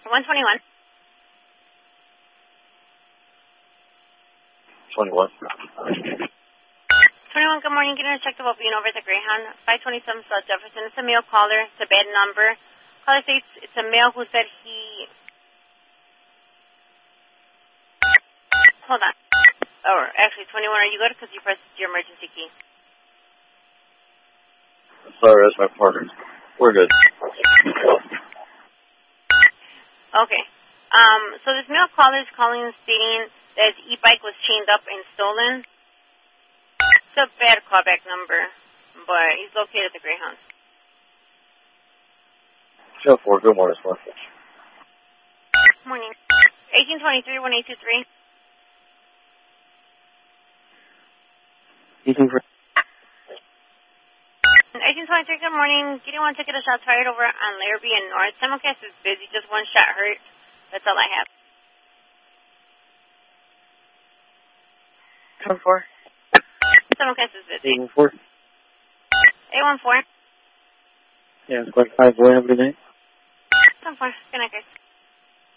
121. 21. 21, good morning. Getting a check the well-being over at the Greyhound. 527 South Jefferson. It's a male caller. It's a bad number. Caller states it's a male who said he... Hold on. Oh, actually, 21, are you good? Because you pressed your emergency key. Sorry, that's my partner. We're good. Okay. So this male caller is calling and stating that his e-bike was chained up and stolen. It's a bad callback number, but he's located at the Greyhound. Show 4, good morning, sir. Morning. 1823, 1823. 1823, good morning. Getting one ticket, a shot fired over on Larrabee and North. Simulcast is busy, just one shot hurt. That's all I have. 814. Simulcast is busy. 814. 814. Yeah, it's 5 boy, have a good night. 814. Good night, guys.